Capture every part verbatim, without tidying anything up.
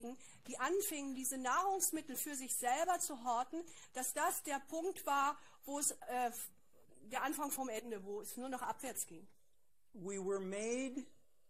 die anfingen, diese Nahrungsmittel für sich selber zu horten, dass das der Punkt war, wo es äh, der Anfang vom Ende, wo es nur noch abwärts ging. We were made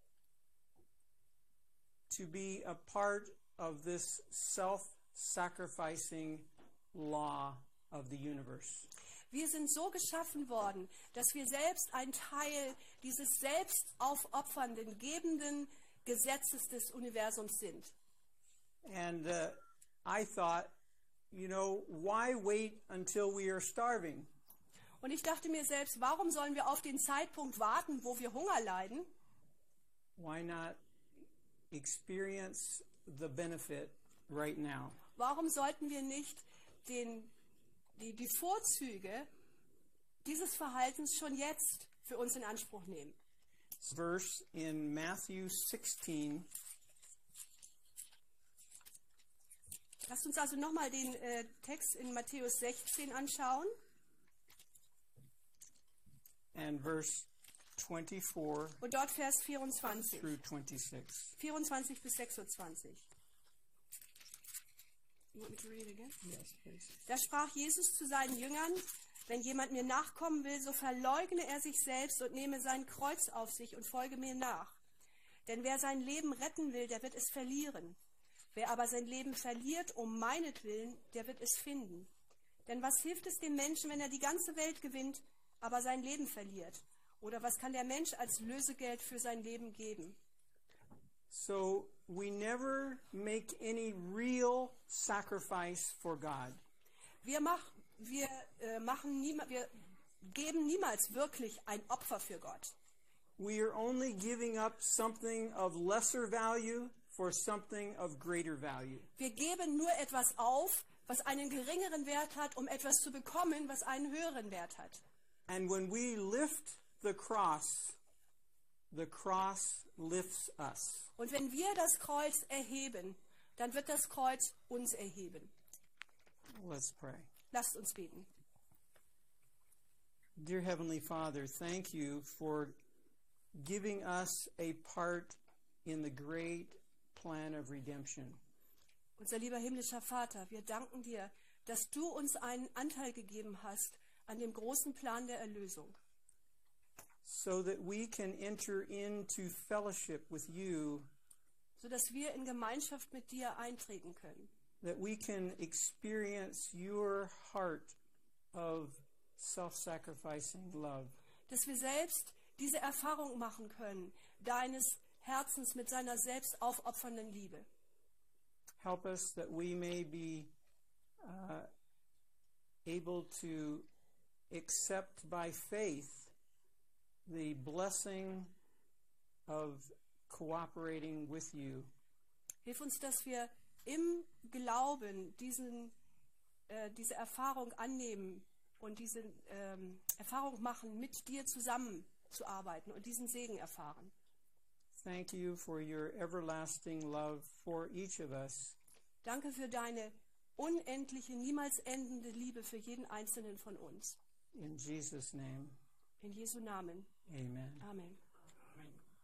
to be a part of this self-sacrificing law of the universe. Wir sind so geschaffen worden, dass wir selbst ein Teil dieses selbstaufopfernden, gebenden Gesetzes des Universums sind. And uh, I thought, you know, why wait until we are starving? Und ich dachte mir selbst, warum sollen wir auf den Zeitpunkt warten, wo wir Hunger leiden? Why not experience the benefit right now? Warum sollten wir nicht den, die, die Vorzüge dieses Verhaltens schon jetzt für uns in Anspruch nehmen? Verse in Matthew sixteen. Lasst uns also nochmal den äh, Text in Matthäus sechzehn anschauen. And verse twenty-four Und dort Vers vierundzwanzig. through twenty-six. vierundzwanzig bis sechsundzwanzig. You want me to read it again? Yes, please. Da sprach Jesus zu seinen Jüngern: Wenn jemand mir nachkommen will, so verleugne er sich selbst und nehme sein Kreuz auf sich und folge mir nach. Denn wer sein Leben retten will, der wird es verlieren. Wer aber sein Leben verliert um meinetwillen, der wird es finden. Denn was hilft es dem Menschen, wenn er die ganze Welt gewinnt, aber sein Leben verliert? Oder was kann der Mensch als Lösegeld für sein Leben geben? So we never make any real sacrifice for God. Wir, mach, wir, äh, machen niema, wir geben niemals wirklich ein Opfer für Gott. We are only giving up something of lesser value for something of greater value. Wir geben nur etwas auf, was einen geringeren Wert hat, um etwas zu bekommen, was einen höheren Wert hat. And when we lift the cross, the cross lifts us. Und wenn wir das Kreuz erheben, dann wird das Kreuz uns erheben. Let's pray. Lasst uns beten. Dear Heavenly Father, thank you for giving us a part in the great plan of redemption. Unser lieber himmlischer Vater, wir danken dir, dass du uns einen Anteil gegeben hast an dem großen Plan der Erlösung, so that we can enter into fellowship with you, sodass wir in Gemeinschaft mit dir eintreten können, that we can experience your heart of self-sacrificing love. dass wir selbst diese Erfahrung machen können, deines Herzens mit seiner selbst aufopfernden Liebe. Help us that we may be uh, able to accept by faith the blessing of cooperating with you. Hilf uns, dass wir im Glauben diesen, äh, diese Erfahrung annehmen und diese ähm, Erfahrung machen, mit dir zusammenzuarbeiten und diesen Segen erfahren. Thank you for your everlasting love for each of us. Danke für deine unendliche, niemals endende Liebe für jeden Einzelnen von uns. In Jesus' name, In Jesu Namen. amen. Amen.